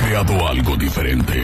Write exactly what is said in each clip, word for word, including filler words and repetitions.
creado algo diferente.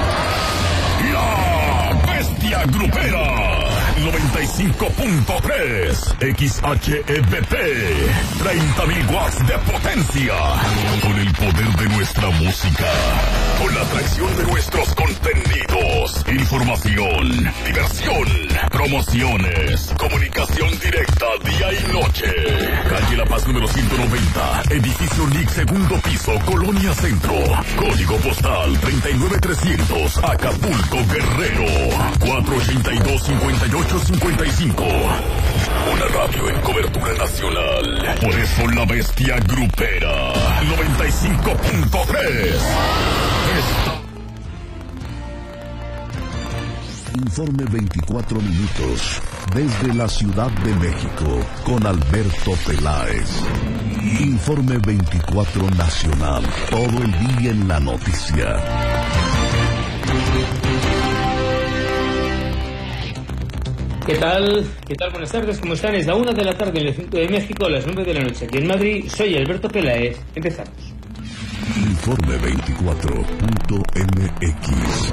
La Bestia Grupera noventa y cinco punto tres X H E V P, treinta mil watts de potencia, con el poder de nuestra música, con la atracción de nuestros contenidos, información, diversión, promociones, comunicación directa día y noche. Calle La Paz número ciento noventa, edificio N I C, segundo piso, Colonia Centro, código postal treinta y nueve trescientos, Acapulco, Guerrero, cuatro ochenta y dos, cincuenta y ocho cincuenta y cinco. Una radio en cobertura nacional. Por eso la Bestia Grupera noventa y cinco punto tres. Esta... Informe veinticuatro minutos desde la Ciudad de México con Alberto Peláez. Informe veinticuatro nacional, todo el día en la noticia. ¿Qué tal? ¿Qué tal? Buenas tardes, ¿cómo están? Es la una de la tarde en el centro de México, a las nueve de la noche aquí en Madrid. Soy Alberto Peláez. Empezamos. Informe veinticuatro punto M X.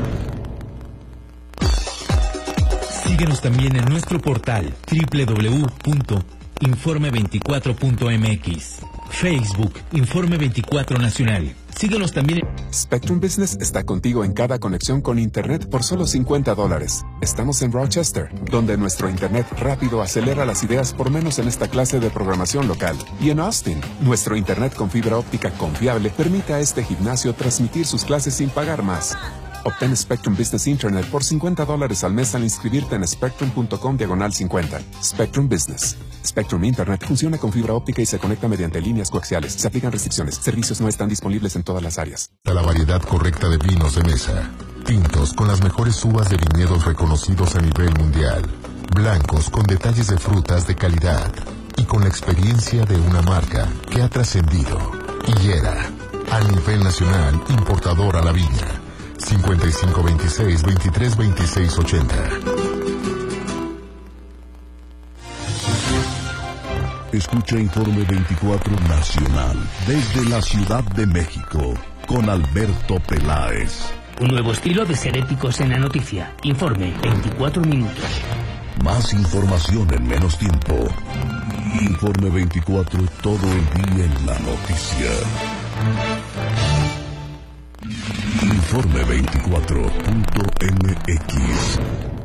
Síguenos también en nuestro portal doble u doble u doble u punto informe veinticuatro punto m x. Facebook, Informe veinticuatro Nacional. Síguenos también en... Spectrum Business está contigo en cada conexión con Internet por solo cincuenta dólares. Estamos en Rochester, donde nuestro Internet rápido acelera las ideas por menos en esta clase de programación local. Y en Austin, nuestro Internet con fibra óptica confiable permite a este gimnasio transmitir sus clases sin pagar más. Obtén Spectrum Business Internet por cincuenta dólares al mes al inscribirte en spectrum punto com diagonal cincuenta. Spectrum Business. Spectrum Internet funciona con fibra óptica y se conecta mediante líneas coaxiales. Se aplican restricciones. Servicios no están disponibles en todas las áreas. La variedad correcta de vinos de mesa. Tintos con las mejores uvas de viñedos reconocidos a nivel mundial. Blancos con detalles de frutas de calidad. Y con la experiencia de una marca que ha trascendido. Higuera. A nivel nacional, importador a la viña. cincuenta y cinco veintiséis, veintitrés veintiséis ochenta. Escucha Informe veinticuatro Nacional desde la Ciudad de México con Alberto Peláez. Un nuevo estilo de ser épicos en la noticia. Informe veinticuatro minutos. Más información en menos tiempo. Informe veinticuatro, todo el día en la noticia. Informe veinticuatro punto M X.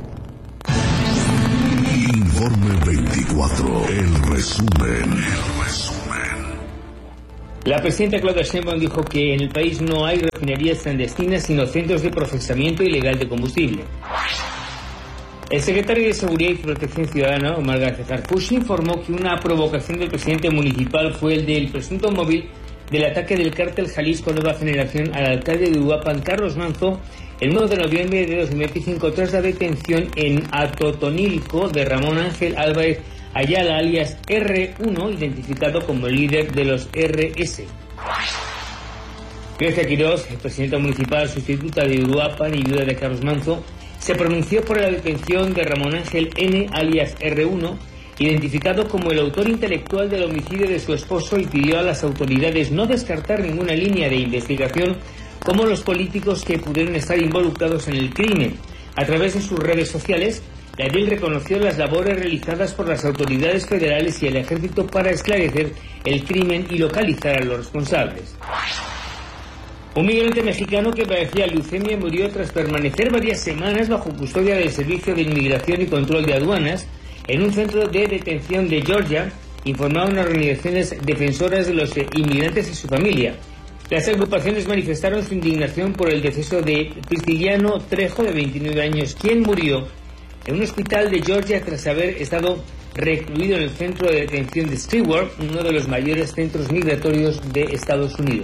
Informe veinticuatro, el resumen. El resumen. La presidenta Claudia Sheinbaum dijo que en el país no hay refinerías clandestinas, sino centros de procesamiento ilegal de combustible. El secretario de Seguridad y Protección Ciudadana, Omar García Harfuch, informó que una provocación del presidente municipal fue el del presunto móvil del ataque del cártel Jalisco Nueva Generación al alcalde de Uruapan, Carlos Manzo, el nueve de noviembre de dos mil veinticinco, tras la detención en Atotonilco de Ramón Ángel Álvarez Ayala, alias erre uno, identificado como el líder de los erre ese. Grecia Quiroz, presidenta municipal sustituta de Uruapan y viuda de Carlos Manzo, se pronunció por la detención de Ramón Ángel N, alias erre uno, identificado como el autor intelectual del homicidio de su esposo, y pidió a las autoridades no descartar ninguna línea de investigación como los políticos que pudieron estar involucrados en el crimen. A través de sus redes sociales, la edil reconoció las labores realizadas por las autoridades federales y el ejército para esclarecer el crimen y localizar a los responsables. Un migrante mexicano que padecía leucemia murió tras permanecer varias semanas bajo custodia del Servicio de Inmigración y Control de Aduanas en un centro de detención de Georgia, informaron organizaciones defensoras de los inmigrantes y su familia. Las agrupaciones manifestaron su indignación por el deceso de Prisciliano Trejo, de veintinueve años, quien murió en un hospital de Georgia tras haber estado recluido en el centro de detención de Stewart, uno de los mayores centros migratorios de Estados Unidos.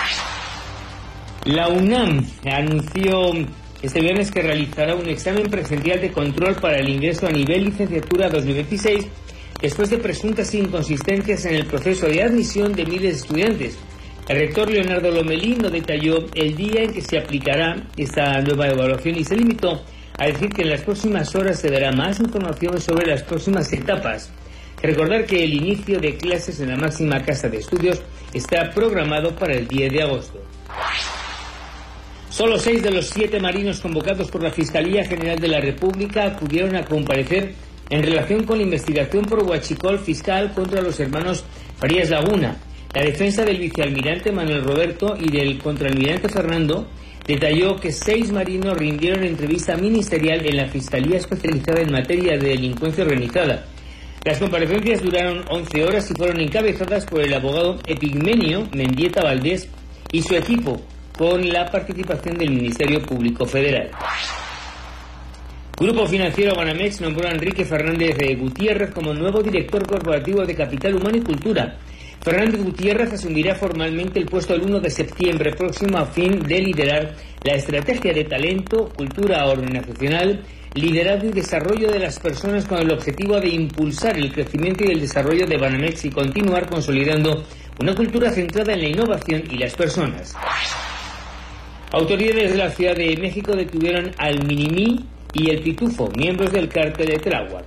La UNAM anunció este viernes que realizará un examen presencial de control para el ingreso a nivel licenciatura dos mil veintiséis, después de presuntas inconsistencias en el proceso de admisión de miles de estudiantes. El rector Leonardo Lomelí no detalló el día en que se aplicará esta nueva evaluación y se limitó a decir que en las próximas horas se dará más información sobre las próximas etapas. Recordar que el inicio de clases en la máxima casa de estudios está programado para el diez de agosto. Solo seis de los siete marinos convocados por la Fiscalía General de la República acudieron a comparecer en relación con la investigación por huachicol fiscal contra los hermanos Farías Laguna. La defensa del vicealmirante Manuel Roberto y del contraalmirante Fernando detalló que seis marinos rindieron entrevista ministerial en la Fiscalía Especializada en Materia de Delincuencia Organizada. Las comparecencias duraron once horas y fueron encabezadas por el abogado Epigmenio Mendieta Valdés y su equipo, con la participación del Ministerio Público Federal. Grupo Financiero Banamex nombró a Enrique Fernández de Gutiérrez como nuevo director corporativo de Capital Humano y Cultura. Fernández Gutiérrez asumirá formalmente el puesto el uno de septiembre próximo a fin de liderar la estrategia de talento, cultura organizacional, liderazgo y desarrollo de las personas con el objetivo de impulsar el crecimiento y el desarrollo de Banamex y continuar consolidando una cultura centrada en la innovación y las personas. Autoridades de la Ciudad de México detuvieron al Minimí y el Pitufo, miembros del cártel de Tláhuac.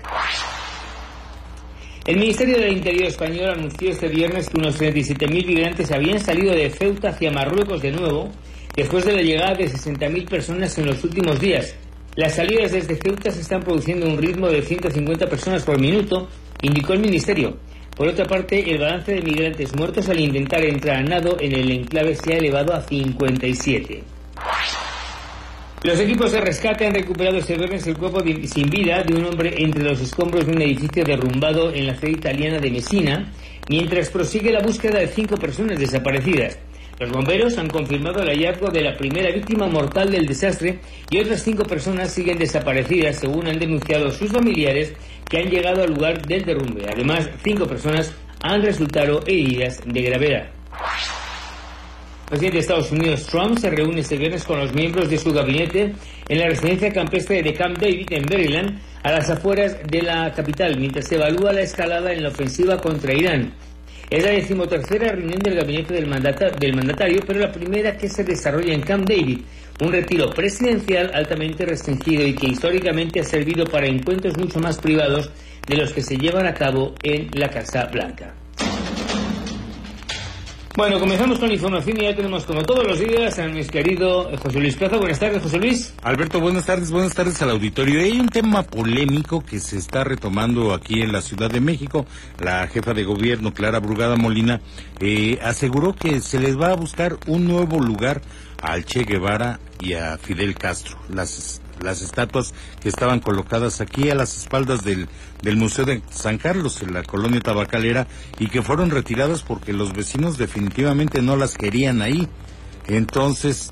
El Ministerio del Interior español anunció este viernes que unos treinta y siete mil migrantes habían salido de Ceuta hacia Marruecos de nuevo, después de la llegada de sesenta mil personas en los últimos días. Las salidas desde Ceuta se están produciendo a un ritmo de ciento cincuenta personas por minuto, indicó el Ministerio. Por otra parte, el balance de migrantes muertos al intentar entrar a nado en el enclave se ha elevado a cincuenta y siete. Los equipos de rescate han recuperado este viernes el cuerpo de, sin vida de un hombre entre los escombros de un edificio derrumbado en la ciudad italiana de Messina, mientras prosigue la búsqueda de cinco personas desaparecidas. Los bomberos han confirmado el hallazgo de la primera víctima mortal del desastre y otras cinco personas siguen desaparecidas, según han denunciado sus familiares que han llegado al lugar del derrumbe. Además, cinco personas han resultado heridas de gravedad. El presidente de Estados Unidos, Trump, se reúne este viernes con los miembros de su gabinete en la residencia campestre de Camp David, en Maryland, a las afueras de la capital, mientras se evalúa la escalada en la ofensiva contra Irán. Es la decimotercera reunión del gabinete del, mandata, del mandatario, pero la primera que se desarrolla en Camp David, un retiro presidencial altamente restringido y que históricamente ha servido para encuentros mucho más privados de los que se llevan a cabo en la Casa Blanca. Bueno, comenzamos con la información y ya tenemos, como todos los días, a nuestro querido José Luis Plaza. Buenas tardes, José Luis. Alberto, buenas tardes, buenas tardes al auditorio. Hay un tema polémico que se está retomando aquí en la Ciudad de México. La jefa de gobierno, Clara Brugada Molina, eh, aseguró que se les va a buscar un nuevo lugar al Che Guevara y a Fidel Castro. Las las estatuas que estaban colocadas aquí a las espaldas del, del Museo de San Carlos, en la colonia tabacalera, y que fueron retiradas porque los vecinos definitivamente no las querían ahí. Entonces,